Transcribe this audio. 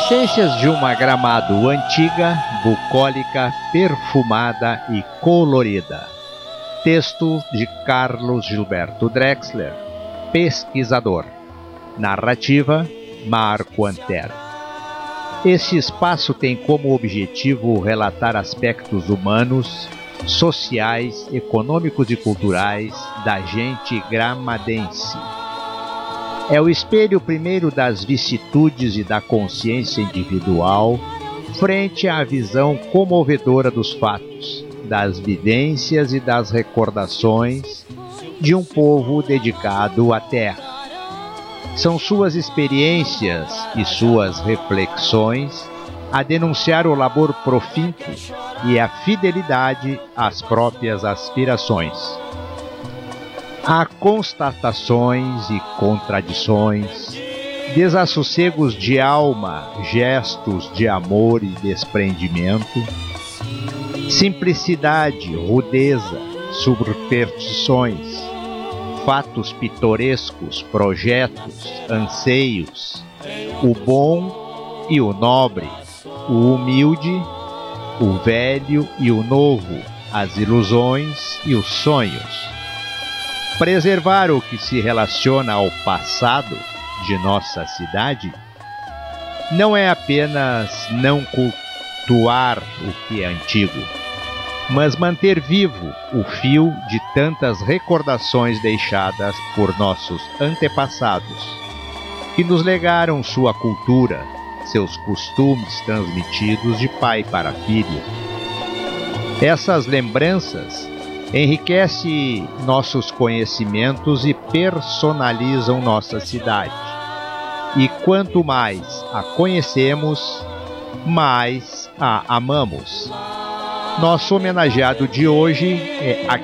Reminiscências de uma Gramado antiga, bucólica, perfumada e colorida. Texto de Carlos Gilberto Drexler, pesquisador. Narrativa, Marco Antero. Este espaço tem como objetivo relatar aspectos humanos, sociais, econômicos e culturais da gente gramadense. É o espelho primeiro das vicissitudes e da consciência individual frente à visão comovedora dos fatos, das vivências e das recordações de um povo dedicado à terra. São suas experiências e suas reflexões a denunciar o labor profinco e a fidelidade às próprias aspirações. Há constatações e contradições, desassossegos de alma, gestos de amor e desprendimento, simplicidade, rudeza, superstições, fatos pitorescos, projetos, anseios, o bom e o nobre, o humilde, o velho e o novo, as ilusões e os sonhos. Preservar o que se relaciona ao passado de nossa cidade não é apenas não cultuar o que é antigo, mas manter vivo o fio de tantas recordações deixadas por nossos antepassados, que nos legaram sua cultura, seus costumes transmitidos de pai para filho. Essas lembranças enriquecem nossos conhecimentos e personalizam nossa cidade. E quanto mais a conhecemos, mais a amamos. Nosso homenageado de hoje é